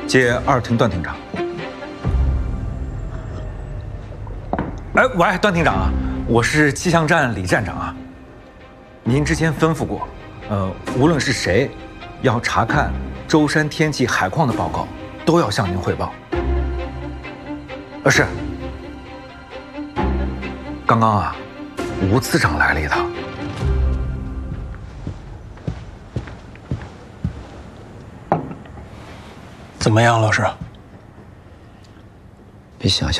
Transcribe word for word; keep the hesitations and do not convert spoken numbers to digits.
接二厅段厅长。哎，喂，段厅长啊，我是气象站李站长啊。您之前吩咐过，呃，无论是谁，要查看舟山天气海况的报告，都要向您汇报。呃，是。刚刚啊，吴次长来了一趟。 怎么样，老师？ 比想象